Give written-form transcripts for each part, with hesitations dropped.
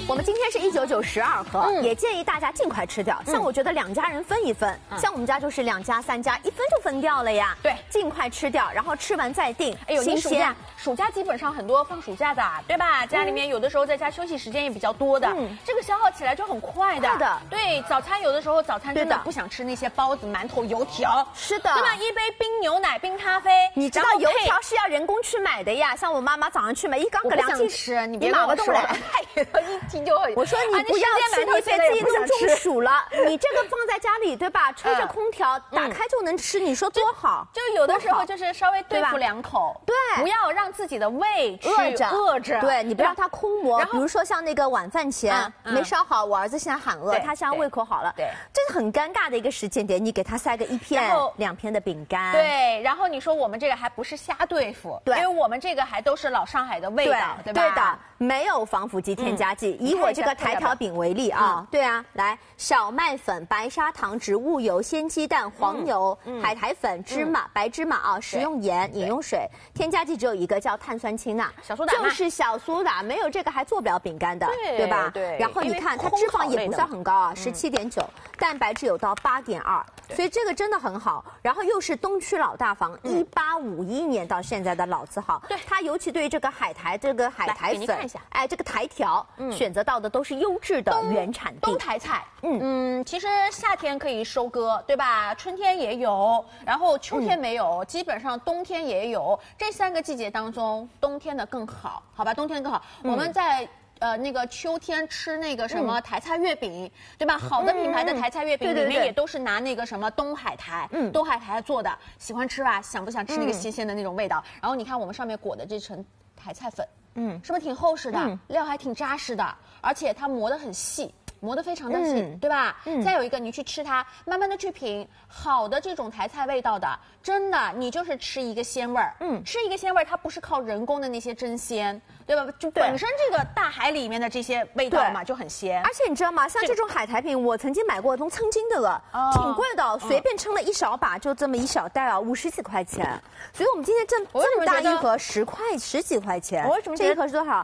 我们今天是199 12盒，也建议大家尽快吃掉。像我觉得2家人分一分，像我们家就是2家3家1分就分掉了呀。 对， 尽快吃掉，然后吃完再定。 哎呦，你新暑假基本上很多放暑假的，对吧？家里面有的时候在家休息时间也比较多的，这个消耗起来就很快的。 是的， 对，早餐有的时候早餐真的不想吃那些包子、馒头、油条。 是的， 对吧？一杯冰牛奶、冰咖啡， 你知道油条是要人工去买的呀。像我妈妈早上去买1缸个2斤吃，你别跟我说了，一听就会。 我说你不要吃，你别自己弄中暑了。你这个放在家里，对吧？吹着空调，打开就能吃，你说多好？ 就有的时候就是稍微对付2口， 对， 不要让自己的胃饿着。 对，你不让它空磨。比如说像那个晚饭前没烧好，我儿子现在喊饿，他现在胃口好了， 对， 这是很尴尬的一个时间点，你给他塞个1片、2片的饼干。 对，然后你说我们这个还不是瞎对付， 对， 因为我们这个还都是老上海的味道，对吧？ 对的，没有防腐剂添加剂。以我这个台条饼为例啊，对啊，来小麦粉、白砂糖、植物油、鲜鸡蛋、黄油、海苔粉、芝麻、白芝麻啊，食用盐、饮用水。添加剂只有一个，叫碳酸氢钠， 小苏打就是小苏打，没有这个还做不了饼干的，对吧？ 对。 然后你看它脂肪也不算很高啊，17.9，蛋白质有到8.2，所以这个真的很好。然后又是东区老大房，1851年到现在的老字号，对它尤其对这个海苔粉，哎，这个台条选择到的都是优质的原产地东台菜。其实夏天可以收割，对吧？春天也有，然后秋天没有，基本上冬天也有。这3个季节当中，冬天的更好，好吧？冬天更好。我们在那个秋天吃那个什么台菜月饼，对吧？好的品牌的台菜月饼里面也都是拿那个什么东海苔做的，喜欢吃吧？想不想吃那个新鲜的那种味道？然后你看我们上面裹的这层台菜粉，是不是挺厚实的？料还挺扎实的，而且它磨得很细。磨得非常的细，对吧？再有一个，你去吃它，慢慢的去品好的这种台菜味道的，真的，你就是吃一个鲜味儿，吃一个鲜味儿，它不是靠人工的那些真鲜，对吧？就本身这个大海里面的这些味道嘛，就很鲜。 而且你知道吗？像这种海苔饼，我曾经买过，曾经的了，挺贵的，随便称了1小把，就这么1小袋啊，50几块钱。所以我们今天这么大一盒10几块钱， 我为什么这一盒是多少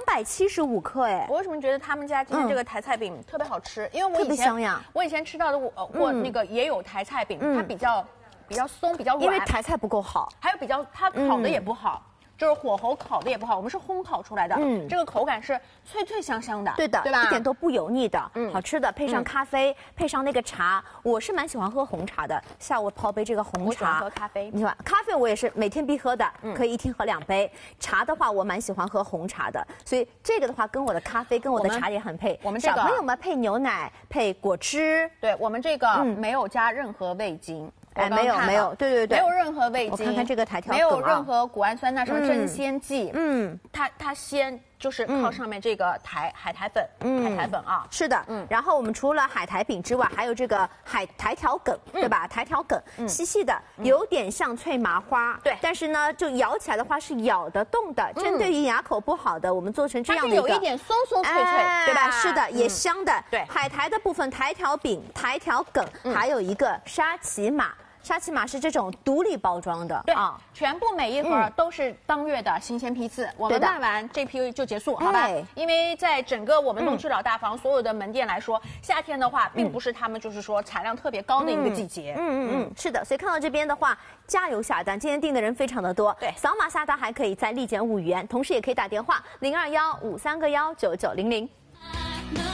？275克哎！ 我为什么觉得他们家今天这个台菜饼特别好吃？因为我以前吃到的过那个也有台菜饼，它比较松，比较软， 因为台菜不够好， 还有它烤的也不好。就是火候烤的也不好，我们是烘烤出来的，这个口感是脆脆香香的， 对的， 对吧？ 一点都不油腻的，好吃的，配上咖啡，配上那个茶，我是蛮喜欢喝红茶的。下午泡杯这个红茶， 我喜欢喝咖啡。 你喜欢咖啡，我也是每天必喝的，可以1天喝2杯。茶的话，我蛮喜欢喝红茶的，所以这个的话跟我的咖啡跟我的茶也很配。 我们这个小朋友们配牛奶配果汁， 对我们这个没有加任何味精。 哎，没有，对， 没有任何味精。 我看看这个台条， 没有任何谷氨酸钠什么镇鲜剂。它鲜就是靠上面这个海苔粉，海苔粉啊。 是的，然后我们除了海苔饼之外，还有这个台条梗，对吧？台条梗细细的，有点像脆麻花， 对。 但是呢，就咬起来的话是咬得动的。针对于牙口不好的，我们做成这样的一个， 有一点松松脆脆，对吧？ 是的，也香的。 对， 海苔的部分，台条饼、台条梗，还有一个沙琪玛。沙琪玛是这种独立包装的， 对啊，全部每一盒都是当月的新鲜批次，我们卖完这批就结束，好吧？因为在整个我们东区老大房所有的门店来说，夏天的话并不是他们就是说产量特别高的一个季节， 是的，所以看到这边的话，加油下单，今天订的人非常的多， 对， 扫码下单还可以再立减5元，同时也可以打电话0215319900。